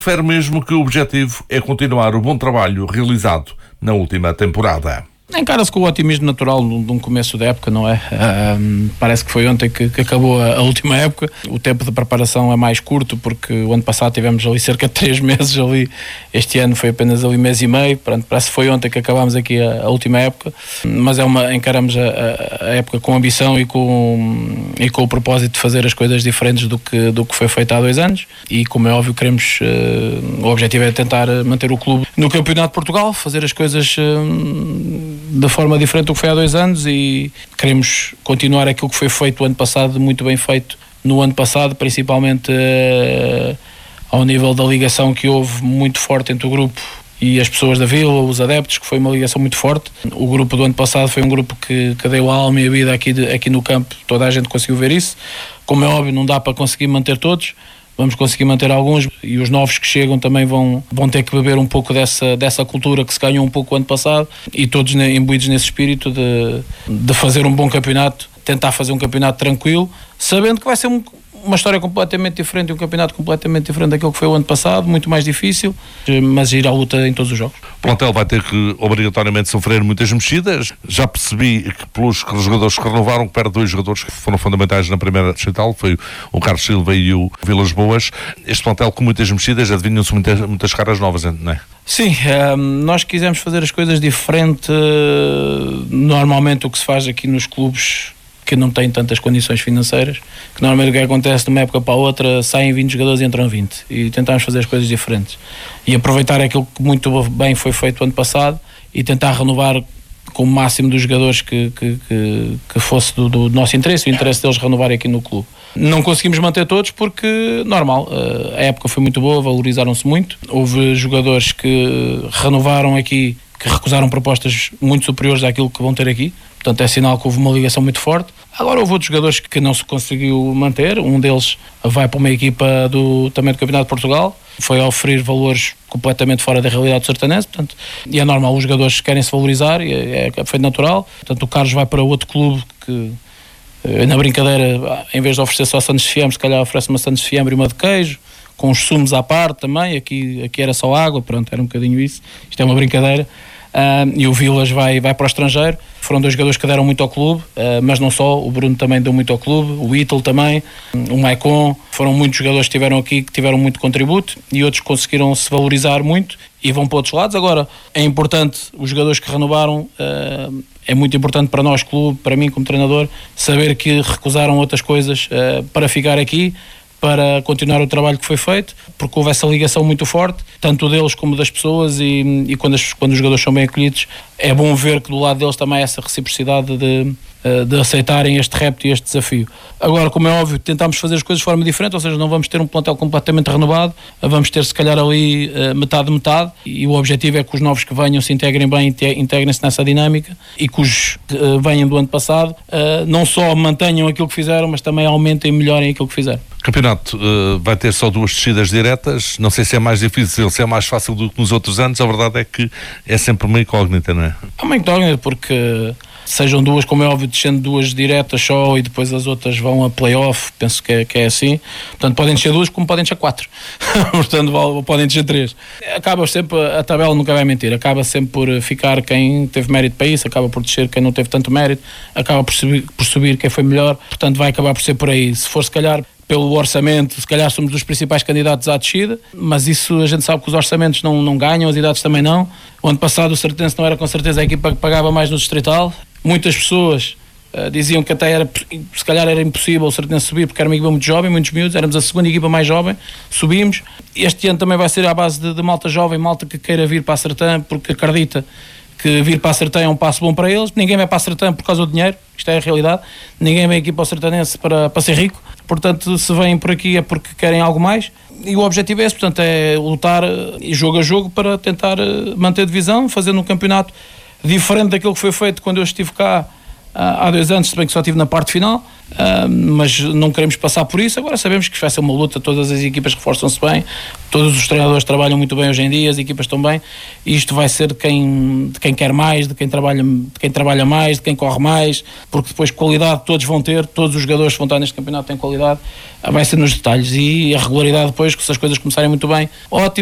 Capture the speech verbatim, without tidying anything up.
Refere mesmo que o objetivo é continuar o bom trabalho realizado na última temporada. Encara-se com o otimismo natural de um começo da época, não é? Um, parece que foi ontem que, que acabou a, a última época. O tempo de preparação é mais curto, porque o ano passado tivemos ali cerca de três meses ali. Este ano foi apenas ali mês e meio. Pronto, parece que foi ontem que acabámos aqui a, a última época. Mas é uma, encaramos a, a, a época com ambição e com, e com o propósito de fazer as coisas diferentes do que, do que foi feito há dois anos. E como é óbvio, queremos, uh, o objetivo é tentar manter o clube no Campeonato de Portugal, fazer as coisas Uh, de forma diferente do que foi há dois anos e queremos continuar aquilo que foi feito o ano passado, muito bem feito no ano passado, principalmente uh, ao nível da ligação que houve muito forte entre o grupo e as pessoas da Vila, os adeptos, que foi uma ligação muito forte. O grupo do ano passado foi um grupo que, que deu a alma e a vida aqui, de, aqui no campo, toda a gente conseguiu ver isso. Como é óbvio, não dá para conseguir manter todos, vamos conseguir manter alguns e os novos que chegam também vão, vão ter que beber um pouco dessa, dessa cultura que se ganhou um pouco o ano passado e todos imbuídos nesse espírito de, de fazer um bom campeonato, tentar fazer um campeonato tranquilo, sabendo que vai ser um, uma história completamente diferente e um campeonato completamente diferente daquilo que foi o ano passado, muito mais difícil, mas ir à luta em todos os jogos. O plantel vai ter que obrigatoriamente sofrer muitas mexidas. Já percebi que pelos jogadores que renovaram, que perde dois jogadores que foram fundamentais na primeira distrital, foi o Carlos Silva e o Vilas Boas. Este plantel com muitas mexidas, adivinham-se muitas, muitas caras novas, não é? Sim, um, nós quisemos fazer as coisas diferente. Normalmente o que se faz aqui nos clubes que não têm tantas condições financeiras, que normalmente o que acontece de uma época para a outra, saem vinte jogadores e entram vinte, e tentámos fazer as coisas diferentes e aproveitar aquilo que muito bem foi feito ano passado e tentar renovar com o máximo dos jogadores que, que, que, que fosse do, do nosso interesse, o interesse deles renovarem aqui no clube. Não conseguimos manter todos porque, normal, a época foi muito boa, valorizaram-se muito, houve jogadores que renovaram aqui, que recusaram propostas muito superiores àquilo que vão ter aqui. Portanto, é sinal que houve uma ligação muito forte. Agora houve outros jogadores que não se conseguiu manter. Um deles vai para uma equipa do, também do Campeonato de Portugal. Foi a oferir valores completamente fora da realidade do sertanejo. Portanto, e é normal, os jogadores querem se valorizar, e é, é feito natural. Portanto, o Carlos vai para outro clube que, na brincadeira, em vez de oferecer só Santos de Fiambre, se calhar oferece uma Santos de Fiambre e uma de queijo, com os sumos à parte também. Aqui, aqui era só água, pronto, era um bocadinho isso. Isto é uma brincadeira. Uh, e o Vilas vai, vai para o estrangeiro. Foram dois jogadores que deram muito ao clube, uh, mas não só, o Bruno também deu muito ao clube, o Ítalo também, o Maicon. Foram muitos jogadores que estiveram aqui, que tiveram muito contributo, e outros conseguiram se valorizar muito e vão para outros lados. Agora, é importante, os jogadores que renovaram, uh, é muito importante para nós, clube, para mim como treinador, saber que recusaram outras coisas uh, para ficar aqui, para continuar o trabalho que foi feito, porque houve essa ligação muito forte, tanto deles como das pessoas, e, e quando, as, quando os jogadores são bem acolhidos, é bom ver que do lado deles também há essa reciprocidade de, de aceitarem este repto e este desafio. Agora, como é óbvio, tentámos fazer as coisas de forma diferente, ou seja, não vamos ter um plantel completamente renovado, vamos ter se calhar ali uh, metade metade, e o objetivo é que os novos que venham se integrem bem, integrem-se nessa dinâmica, e que os que uh, venham do ano passado uh, não só mantenham aquilo que fizeram, mas também aumentem e melhorem aquilo que fizeram. O campeonato uh, vai ter só duas descidas diretas, não sei se é mais difícil, se é mais fácil do que nos outros anos. A verdade é que é sempre uma incógnita, não é? É uma incógnita porque sejam duas, como é óbvio, descendo duas diretas só e depois as outras vão a play-off, penso que é, que é assim. Portanto, podem descer duas como podem descer quatro. Portanto, podem descer três. Acaba sempre, a tabela nunca vai mentir, acaba sempre por ficar quem teve mérito para isso, acaba por descer quem não teve tanto mérito, acaba por subir, por subir quem foi melhor. Portanto, vai acabar por ser por aí. Se for, se calhar, pelo orçamento, se calhar somos dos principais candidatos à descida, mas isso a gente sabe que os orçamentos não, não ganham, as idades também não. O ano passado o Sertense não era com certeza a equipa que pagava mais no Distrital. Muitas pessoas uh, diziam que até era, se calhar era impossível o Sertense subir porque era uma equipa muito jovem, muitos miúdos, éramos a segunda equipa mais jovem, subimos. Este ano também vai ser à base de, de malta jovem, malta que queira vir para a Sertã porque acredita que vir para a Sertã é um passo bom para eles. Ninguém vai para a Sertã por causa do dinheiro, isto é a realidade. Ninguém vem aqui para o Sertanense para, para ser rico. Portanto, se vêm por aqui é porque querem algo mais. E o objetivo é esse, portanto, é lutar jogo a jogo para tentar manter a divisão, fazendo um campeonato diferente daquilo que foi feito quando eu estive cá há dois anos, se bem que só estive na parte final, uh, mas não queremos passar por isso. Agora sabemos que vai ser uma luta, todas as equipas reforçam-se bem, todos os treinadores trabalham muito bem hoje em dia, as equipas estão bem, e isto vai ser de quem, de quem quer mais, de quem, trabalha, de quem trabalha mais, de quem corre mais, porque depois qualidade todos vão ter, todos os jogadores que vão estar neste campeonato têm qualidade, vai ser nos detalhes, e a regularidade depois, que se as coisas começarem muito bem, ótimo.